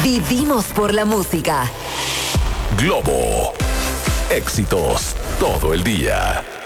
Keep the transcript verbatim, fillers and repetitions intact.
Vivimos por la música. Globo. Éxitos todo el día.